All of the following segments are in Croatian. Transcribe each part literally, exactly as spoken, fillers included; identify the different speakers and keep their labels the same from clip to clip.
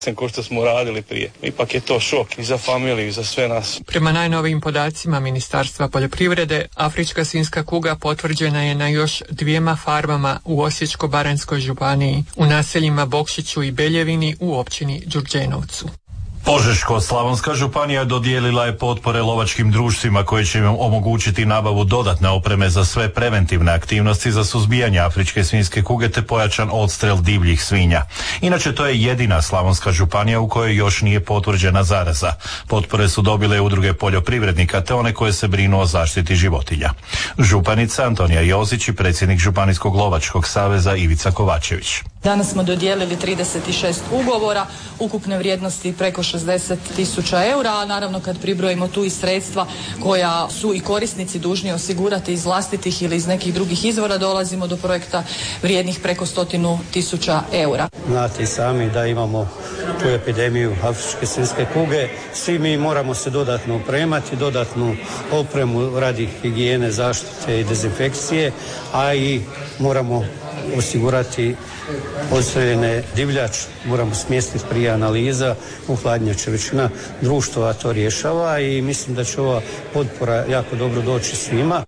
Speaker 1: ko što smo radili prije. Ipak je to šok i za familiju i za sve nas.
Speaker 2: Prema najnovijim podacima Ministarstva poljoprivrede, afrička svinjska kuga potvrđena je na još dvijema farmama u Osječko-baranjskoj županiji, u naseljima Bokšiću i Beljevini u općini Đurđenovcu.
Speaker 3: Požeško-slavonska županija dodijelila je potpore lovačkim društvima koje će im omogućiti nabavu dodatne opreme za sve preventivne aktivnosti za suzbijanje afričke svinjske kuge te pojačan odstrel divljih svinja. Inače, to je jedina slavonska županija u kojoj još nije potvrđena zaraza. Potpore su dobile udruge poljoprivrednika te one koje se brinu o zaštiti životinja. Županica Antonija Jozić i predsjednik Županijskog lovačkog saveza Ivica Kovačević.
Speaker 4: Danas smo dodijelili trideset šest ugovora, ukupne vrijednosti preko šezdeset tisuća eura, a naravno kad pribrojimo tu i sredstva koja su i korisnici dužni osigurati iz vlastitih ili iz nekih drugih izvora, dolazimo do projekta vrijednih preko stotinu tisuća eura.
Speaker 5: Znate i sami da imamo tu epidemiju afričke svinjske kuge. Svi mi moramo se dodatno opremati, dodatnu opremu radi higijene, zaštite i dezinfekcije, a i moramo osigurati odstreljene divljač, moramo smjestiti prije analiza u hladnjače. Većina društva to rješava i mislim da će ova potpora jako dobro doći svima.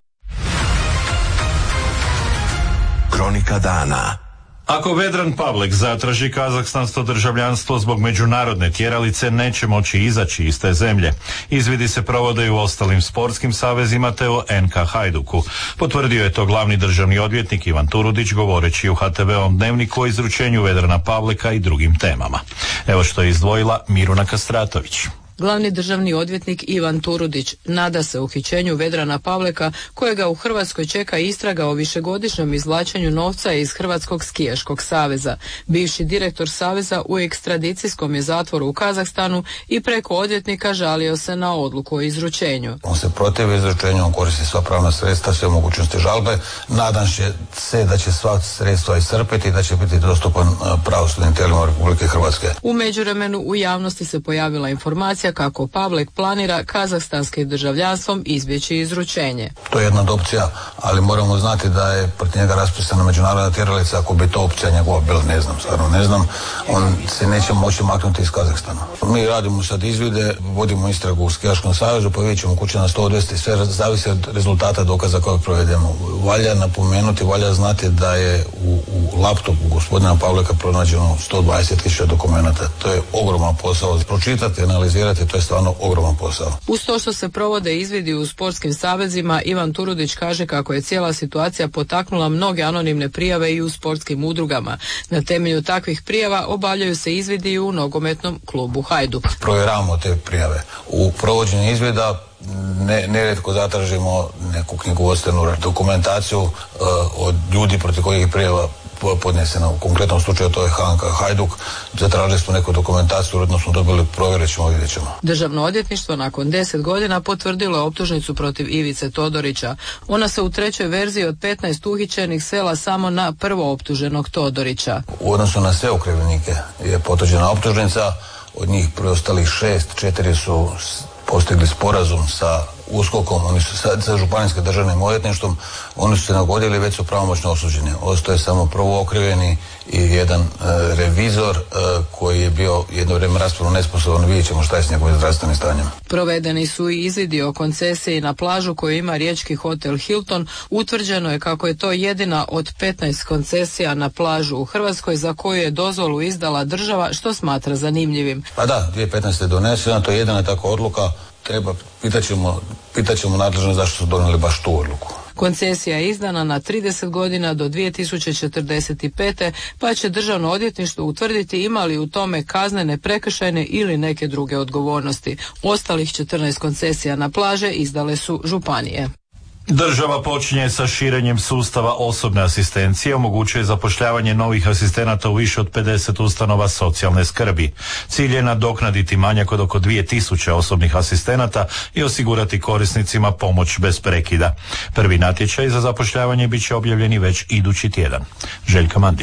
Speaker 6: Kronika dana.
Speaker 3: Ako Vedran Pavlek zatraži kazahstansko državljanstvo zbog međunarodne tjeralice, neće moći izaći iz te zemlje. Izvidi se provode i u ostalim sportskim savezima te u en ka Hajduku. Potvrdio je to glavni državni odvjetnik Ivan Turudić govoreći u ha te ve-ovom dnevniku o izručenju Vedrana Pavleka i drugim temama. Evo što je izdvojila Miruna Kastratović.
Speaker 7: Glavni državni odvjetnik Ivan Turudić nada se uhićenju Vedrana Pavleka, kojega u Hrvatskoj čeka istraga o višegodišnjem izvlačenju novca iz Hrvatskog skijaškog saveza. Bivši direktor saveza u ekstradicijskom je zatvoru u Kazahstanu i preko odvjetnika žalio se na odluku o izručenju.
Speaker 8: On se protivi izručenju, on koristi sva pravna sredstva, sve mogućnosti žalbe. Nadam se da će sva sredstva iscrpiti i da će biti dostupan pravosudnim tijelima Republike Hrvatske.
Speaker 7: U međuvremenu u javnosti se pojavila informacija kako Pavlek planira kazahstanskim državljanstvom izbjeći izručenje.
Speaker 8: To je jedna od opcija, ali moramo znati da je protiv njega raspisana međunarodna tjeralica. Ako bi to opcija njegova bila, ne znam, stvarno ne znam, on se neće moći maknuti iz Kazahstana. Mi radimo sad izvide, vodimo istragu u Skijaškom savezu, pa vidjet ćemo kuće nas to odvesti, sve zavisi od rezultata dokaza kojeg provedemo. Valja napomenuti, valja znati da je u, u laptopu gospodina Pavleka pronađeno sto dvadeset tisuća dokumenata. To je ogroman posao. Pročitati, analizirati, to je stvarno ogroman posao.
Speaker 7: Uz to što se provode izvidi u sportskim savezima, Ivan Turudić kaže kako je cijela situacija potaknula mnoge anonimne prijave i u sportskim udrugama. Na temelju takvih prijava obavljaju se izvidi i u nogometnom klubu Hajduk.
Speaker 8: Provjeravamo te prijave. U provođenju izvida ne, nerijetko zatražimo neku knjigovodstvenu dokumentaciju uh, od ljudi protiv kojih je prijava podnesena. U konkretnom slučaju to je ha en ka Hajduk. Zatražili smo neku dokumentaciju, uredno smo dobili, provjerit ćemo, vidjet ćemo.
Speaker 7: Državno odvjetništvo nakon deset godina potvrdilo je optužnicu protiv Ivice Todorića. Ona se u trećoj verziji od petnaest uhićenih sela samo na prvo optuženog Todorića.
Speaker 8: U odnosu na sve okrivljenike je potvrđena optužnica, od njih preostalih šest, četiri su postigli sporazum sa uskokom, oni su sad sa županijskim državnim odvjetništvom, oni su se nagodili, već su pravomoćno osuđeni. Ostaje samo prvo okrivljeni i jedan e, revizor e, koji je bio jedno vrijeme raspravno nesposoban. Vidjet ćemo šta je s njegovim zdravstvenim stanjem.
Speaker 7: Provedeni su i izvidi o koncesiji na plažu koju ima riječki hotel Hilton. Utvrđeno je kako je to jedina od petnaest koncesija na plažu u Hrvatskoj za koju je dozvolu izdala država, što smatra zanimljivim.
Speaker 8: Pa da, dvije tisuće petnaeste. je donesena, to je jedina takva odluka. Treba, pitat ćemo, pitat ćemo nadležno zašto su donijeli baš tu odluku.
Speaker 7: Koncesija je izdana na trideset godina do dvije tisuće četrdeset pete. pa će državno odvjetništvo utvrditi ima li u tome kaznene, prekršajne ili neke druge odgovornosti. Ostalih četrnaest koncesija na plaže izdale su županije.
Speaker 3: Država počinje sa širenjem sustava osobne asistencije, omogućuje zapošljavanje novih asistenata u više od pedeset ustanova socijalne skrbi. Cilj je nadoknaditi manjak od oko dvije tisuće osobnih asistenata i osigurati korisnicima pomoć bez prekida. Prvi natječaj za zapošljavanje bit će objavljeni već idući tjedan. Željka Mandić.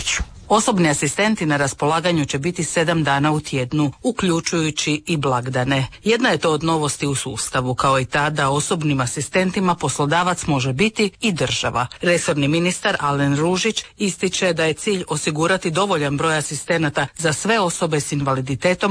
Speaker 9: Osobni asistenti na raspolaganju će biti sedam dana u tjednu, uključujući i blagdane. Jedna je to od novosti u sustavu, kao i ta da osobnim asistentima poslodavac može biti i država. Resorni ministar Alen Ružić ističe da je cilj osigurati dovoljan broj asistenata za sve osobe s invaliditetom